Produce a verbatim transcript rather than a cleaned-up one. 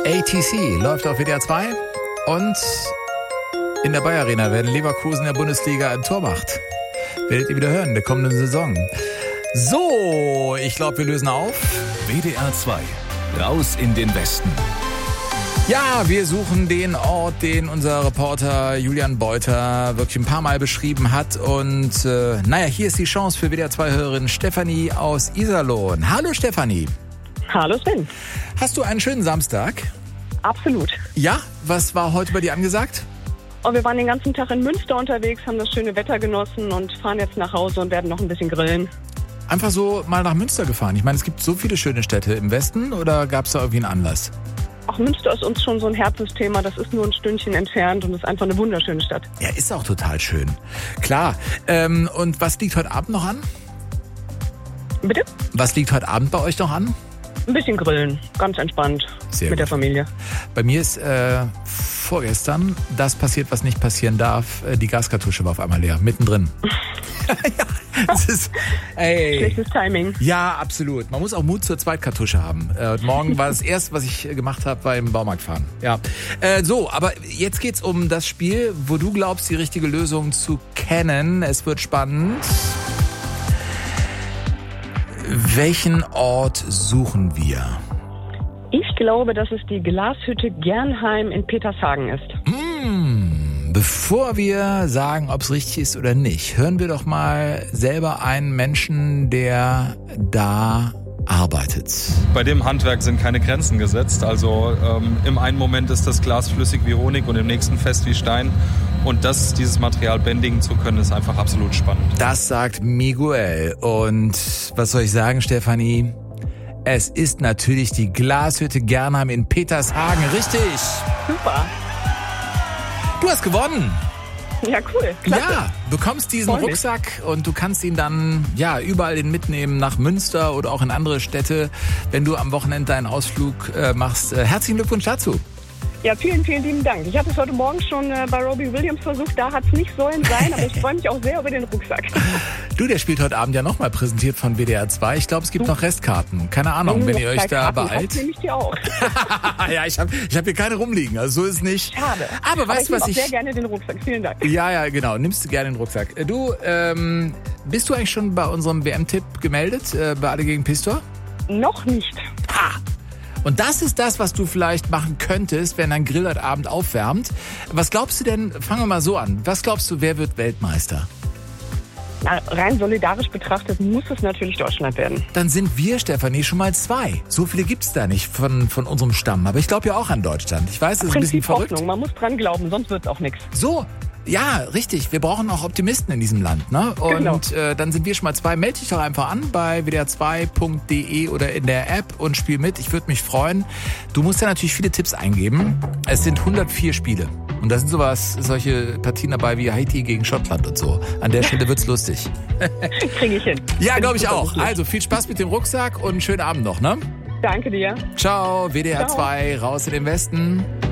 A T C läuft auf W D R zwei und in der Bayer Arena werden Leverkusen in der Bundesliga ein Tor macht. Werdet ihr wieder hören in der kommenden Saison. So, ich glaube, wir lösen auf. W D R zwei, raus in den Westen. Ja, wir suchen den Ort, den unser Reporter Julian Beuter wirklich ein paar Mal beschrieben hat. Und äh, naja, hier ist die Chance für W D R zwei-Hörerin Stefanie aus Iserlohn. Hallo Stefanie. Hallo Sven. Hast du einen schönen Samstag? Absolut. Ja, was war heute bei dir angesagt? Und wir waren den ganzen Tag in Münster unterwegs, haben das schöne Wetter genossen und fahren jetzt nach Hause und werden noch ein bisschen grillen. Einfach so mal nach Münster gefahren. Ich meine, es gibt so viele schöne Städte im Westen, oder gab es da irgendwie einen Anlass? Auch Münster ist uns schon so ein Herzensthema. Das ist nur ein Stündchen entfernt und ist einfach eine wunderschöne Stadt. Ja, ist auch total schön. Klar. Ähm, und was liegt heute Abend noch an? Bitte? Was liegt heute Abend bei euch noch an? Ein bisschen grillen. Ganz entspannt. Sehr mit gut. der Familie. Bei mir ist äh, vorgestern das passiert, was nicht passieren darf. Die Gaskartusche war auf einmal leer, mittendrin. Ja, das ist, ey. Schlechtes Timing. Ja, absolut. Man muss auch Mut zur Zweitkartusche haben. Äh, morgen war das erste, was ich gemacht habe beim Baumarkt fahren. Ja. Äh, so, aber jetzt geht's um das Spiel, wo du glaubst, die richtige Lösung zu kennen. Es wird spannend. Welchen Ort suchen wir? Ich glaube, dass es die Glashütte Gernheim in Petershagen ist. Mmh, bevor wir sagen, ob es richtig ist oder nicht, hören wir doch mal selber einen Menschen, der da arbeitet. Bei dem Handwerk sind keine Grenzen gesetzt. Also ähm, im einen Moment ist das Glas flüssig wie Honig und im nächsten fest wie Stein. Und das, dieses Material bändigen zu können, ist einfach absolut spannend. Das sagt Miguel. Und was soll ich sagen, Stefanie? Es ist natürlich die Glashütte Gernheim in Petershagen. Richtig. Super. Du hast gewonnen. Ja, cool. Klasse. Ja, bekommst diesen Freut mich. Rucksack und du kannst ihn dann ja überall hin mitnehmen, nach Münster oder auch in andere Städte, wenn du am Wochenende deinen Ausflug äh, machst. Äh, herzlichen Glückwunsch dazu. Ja, vielen, vielen lieben Dank. Ich hatte es heute Morgen schon äh, bei Robbie Williams versucht, da hat es nicht sollen sein, aber ich freue mich auch sehr über den Rucksack. Du, der spielt heute Abend ja nochmal präsentiert von W D R zwei. Ich glaube, es gibt noch Restkarten. Keine Ahnung, wenn ihr euch da beeilt. nehme ich dir auch. Ja, ich habe ich hab hier keine rumliegen, also so ist nicht. Schade. Aber weißt du, ich was nehme auch ich... sehr gerne den Rucksack. Vielen Dank. Ja, ja, genau. Nimmst du gerne den Rucksack. Äh, Du, ähm, bist du eigentlich schon bei unserem W M-Tipp gemeldet, äh, bei Alle gegen Pistor? Noch nicht. Ha! Und das ist das, was du vielleicht machen könntest, wenn dein Grill heute Abend aufwärmt. Was glaubst du denn, fangen wir mal so an, was glaubst du, wer wird Weltmeister? Na, rein solidarisch betrachtet muss es natürlich Deutschland werden. Dann sind wir, Stefanie, schon mal zwei. So viele gibt's da nicht von, von unserem Stamm. Aber ich glaube ja auch an Deutschland. Ich weiß, das ist ein bisschen Prinzip verrückt. Hoffnung, man muss dran glauben, sonst wird's auch nichts. So, ja, richtig. Wir brauchen auch Optimisten in diesem Land. Ne? Und Genau. äh, dann sind wir schon mal zwei. Meld dich doch einfach an bei w d r zwei punkt d e oder in der App und spiel mit. Ich würde mich freuen. Du musst ja natürlich viele Tipps eingeben. Es sind hundertvier Spiele. Und da sind sowas, solche Partien dabei wie Haiti gegen Schottland und so. An der Stelle wird's lustig. Kriege ich hin. Ja, glaube ich Bin auch. super Also viel Spaß mit dem Rucksack und einen schönen Abend noch. Ne? Danke dir. Ciao, W D R Ciao. zwei, raus in den Westen.